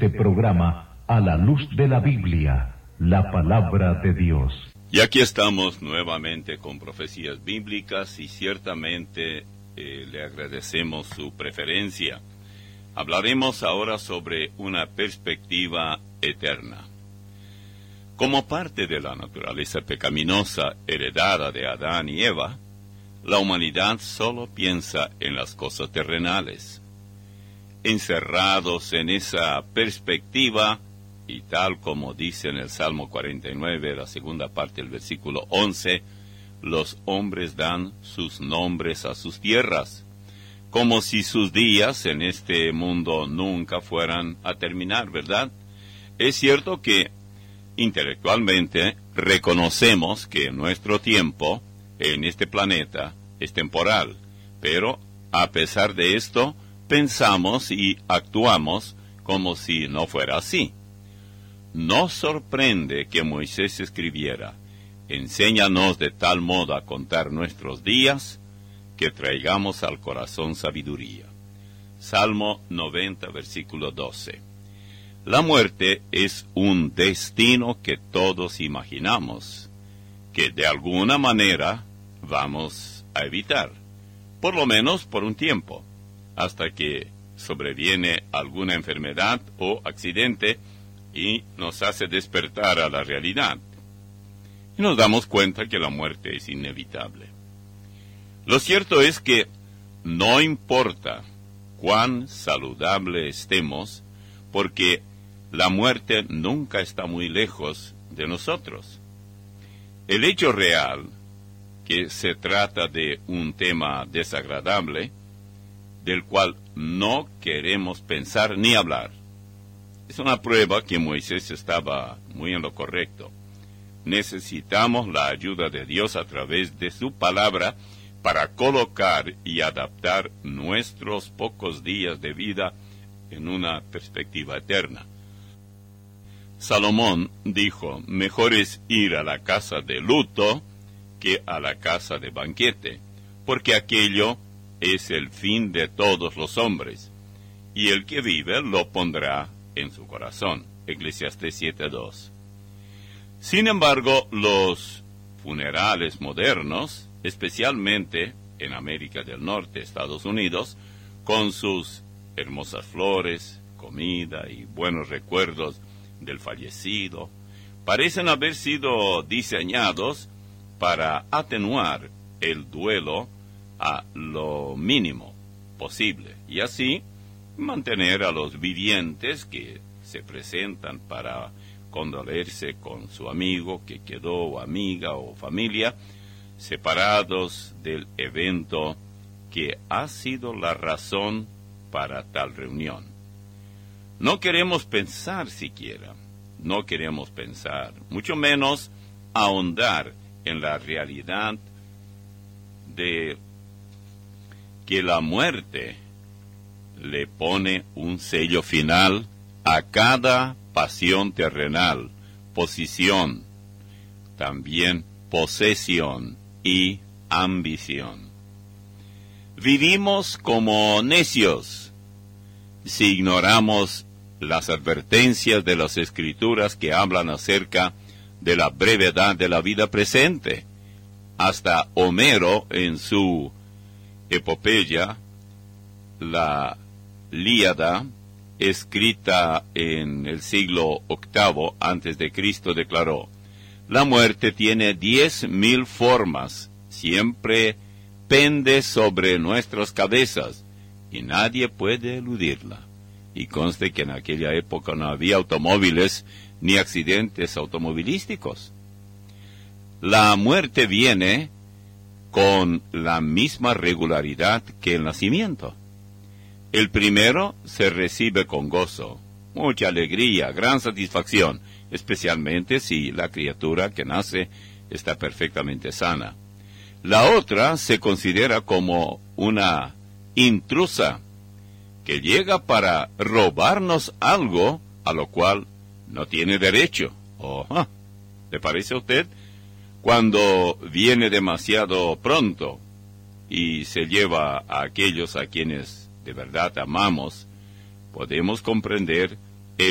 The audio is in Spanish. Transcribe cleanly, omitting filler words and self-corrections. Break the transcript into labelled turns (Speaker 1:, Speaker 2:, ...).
Speaker 1: este programa a la luz de la Biblia, la palabra de Dios.
Speaker 2: Y aquí estamos nuevamente con profecías bíblicas y ciertamente le agradecemos su preferencia. Hablaremos ahora sobre una perspectiva eterna. Como parte de la naturaleza pecaminosa heredada de Adán y Eva, la humanidad solo piensa en las cosas terrenales. Encerrados en esa perspectiva, y tal como dice en el Salmo 49, la segunda parte del versículo 11, los hombres dan sus nombres a sus tierras, como si sus días en este mundo nunca fueran a terminar, ¿verdad? Es cierto que intelectualmente reconocemos que nuestro tiempo en este planeta es temporal, pero a pesar de esto, pensamos y actuamos como si no fuera así. Nos sorprende que Moisés escribiera: enséñanos de tal modo a contar nuestros días, que traigamos al corazón sabiduría. Salmo 90, versículo 12. La muerte es un destino que todos imaginamos, que de alguna manera vamos a evitar, por lo menos por un tiempo, hasta que sobreviene alguna enfermedad o accidente y nos hace despertar a la realidad. Y nos damos cuenta que la muerte es inevitable. Lo cierto es que no importa cuán saludable estemos, porque la muerte nunca está muy lejos de nosotros. El hecho real, que se trata de un tema desagradable, del cual no queremos pensar ni hablar, es una prueba que Moisés estaba muy en lo correcto. Necesitamos la ayuda de Dios a través de su palabra para colocar y adaptar nuestros pocos días de vida en una perspectiva eterna. Salomón dijo: mejor es ir a la casa de luto que a la casa de banquete, porque aquello es el fin de todos los hombres, y el que vive lo pondrá en su corazón. Eclesiastés 7:2. Sin embargo, los funerales modernos, especialmente en América del Norte, Estados Unidos, con sus hermosas flores, comida y buenos recuerdos del fallecido, parecen haber sido diseñados para atenuar el duelo a lo mínimo posible, y así mantener a los vivientes que se presentan para condolerse con su amigo que quedó, o amiga o familia, separados del evento que ha sido la razón para tal reunión. No queremos pensar siquiera, no queremos pensar, mucho menos ahondar en la realidad de que la muerte le pone un sello final a cada pasión terrenal, posición, también posesión y ambición. Vivimos como necios si ignoramos las advertencias de las Escrituras que hablan acerca de la brevedad de la vida presente. Hasta Homero, en su epopeya, la Ilíada, escrita en el siglo VIII antes de Cristo, declaró: la muerte tiene 10,000 formas, siempre pende sobre nuestras cabezas, y nadie puede eludirla. Y conste que en aquella época no había automóviles ni accidentes automovilísticos. La muerte viene con la misma regularidad que el nacimiento. El primero se recibe con gozo, mucha alegría, gran satisfacción, especialmente si la criatura que nace está perfectamente sana. La otra se considera como una intrusa que llega para robarnos algo a lo cual no tiene derecho. ¿Le parece a usted? Cuando viene demasiado pronto y se lleva a aquellos a quienes de verdad amamos, podemos comprender